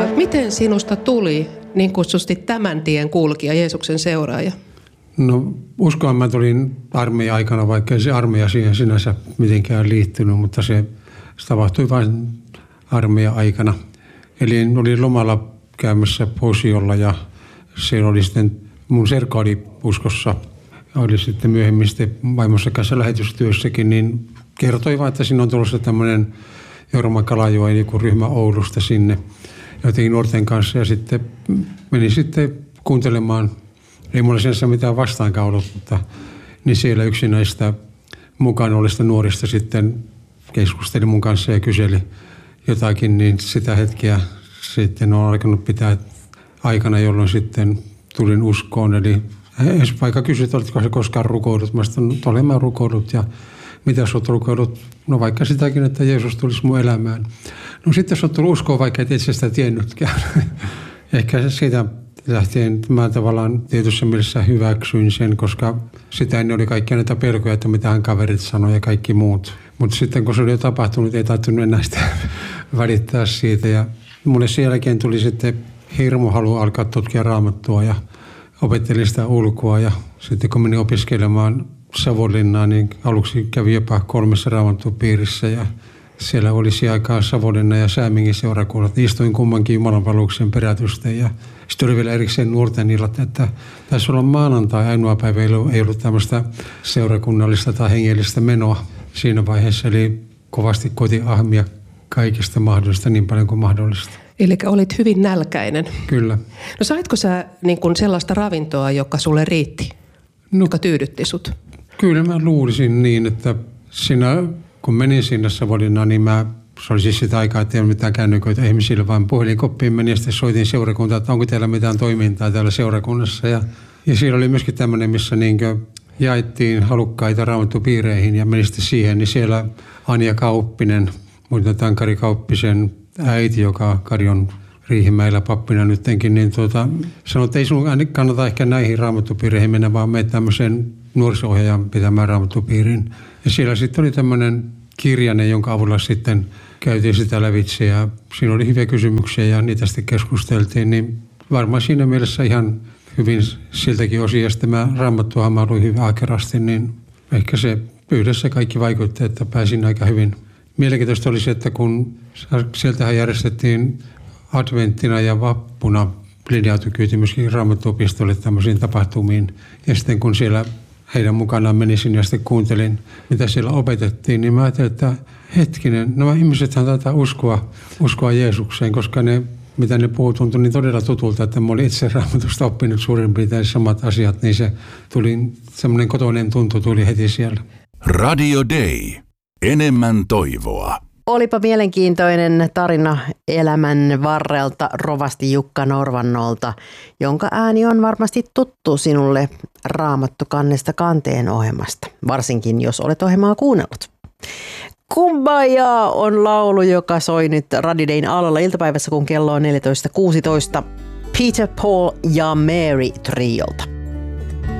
Miten sinusta tuli niin kutsusti tämän tien kulkija, Jeesuksen seuraaja? No uskoan mä tulin armeijan aikana, vaikka ei se armeija siihen sinänsä mitenkään liittynyt, mutta se tapahtui vain armeijan aikana. Eli olin lomalla käymässä Posiolla ja siellä oli sitten, mun serkka oli uskossa, oli sitten myöhemmin sitten vaimossa kanssa lähetystyössäkin, niin kertoi vaan, että siinä on tulossa tämmöinen Jorma Kalajoen joku ryhmä Oulusta sinne jotenkin nuorten kanssa ja sitten menin sitten kuuntelemaan. Ei mulla sinänsä mitään vastaankaan ollut, mutta niin siellä yksi näistä mukana olista nuorista sitten keskusteli mun kanssa ja kyseli jotakin, niin sitä hetkeä sitten on alkanut pitää aikana, jolloin sitten tulin uskoon. Eli vaikka kysyt, oletko se koskaan rukoillut, mä sanoin, että olen mä rukoillut ja mitä sä oot rukoillut? No vaikka sitäkin, että Jeesus tulisi mun elämään. No sitten jos oot tullut uskoon, vaikka et itse sitä tiennytkään. Ehkä siitä lähtien mä tavallaan tietyssä mielessä hyväksyin sen, koska sitä ennen oli kaikkia näitä pelkoja, että mitähän kaverit sanoi ja kaikki muut. Mutta sitten kun se oli jo tapahtunut, ei tarvinnut enää sitä välittää siitä. Ja mulle sen jälkeen tuli sitten hirmu halu alkaa tutkia Raamattua ja opettelin sitä ulkoa. Ja sitten kun menin opiskelemaan Savonlinnaan, niin aluksi kävi jopa 3 raamattupiirissä ja siellä oli siihen aikaan Savonlinnan ja Säämingin seurakunnat. Istuin kummankin jumalanpalveluksen perätysten ja sitten oli vielä erikseen nuorten illat, että taisi olla maanantai ainoa päivä, ei ollut tämmöistä seurakunnallista tai hengellistä menoa siinä vaiheessa. Eli kovasti koitin ahmia kaikista mahdollista niin paljon kuin mahdollista. Eli olit hyvin nälkäinen. Kyllä. No saitko sä niin kun sellaista ravintoa, joka sulle riitti, joka tyydytti sut? Kyllä mä luulisin niin, että kun menin sinne Savonlinnaan, niin se oli siis sitä aikaa, että ei ole mitään kännyköitä ihmisille, vaan puhelinkoppiin menin ja sitten soitin seurakuntaan, että onko teillä mitään toimintaa täällä seurakunnassa. Ja siellä oli myöskin tämmöinen, missä jaettiin halukkaita raamattupiireihin ja menin sitten siihen, niin siellä Anja Kauppinen, muuten Kari Kauppisen äiti, joka Kari on Riihimäellä pappina nyttenkin, niin sanoi, että ei sun kannata ehkä näihin raamattupiireihin mennä, vaan mene tämmöiseen nuoriso-ohjaajan pitämään raamattupiirin. Ja siellä sitten oli tämmöinen kirjainen, jonka avulla sitten käytiin sitä lävitse ja siinä oli hyviä kysymyksiä ja niitä sitten keskusteltiin, niin varmaan siinä mielessä ihan hyvin siltäkin osin. Ja sitten Raamattuahan mä luin hyvin ahkerasti, niin ehkä se yhdessä kaikki vaikutti, että pääsin aika hyvin. Mielenkiintoista oli se, että kun sieltähän järjestettiin adventtina ja vappuna linja-autokyyti myöskin Raamattuopistolle tämmöisiin tapahtumiin. Ja sitten kun siellä heidän mukanaan menisin ja sitten kuuntelin, mitä siellä opetettiin, niin mä ajattelin, että hetkinen, nämä ihmisethän taitaa uskoa Jeesukseen, koska mitä ne puhuu, tuntui niin todella tutulta, että mä olin itse Raamatusta oppinut suurin piirtein samat asiat, niin se tuli, semmoinen kotoinen tuntu tuli heti siellä. Radio Day. Enemmän toivoa. Olipa mielenkiintoinen tarina elämän varrelta rovasti Jukka Norvannolta, jonka ääni on varmasti tuttu sinulle Raamattu kannesta kanteen ohjelmasta, varsinkin jos olet ohjelmaa kuunnellut. Kumbaya on laulu, joka soi nyt Radio Dayn alalla iltapäivässä, kun kello on 14.16. Peter, Paul ja Mary triolta.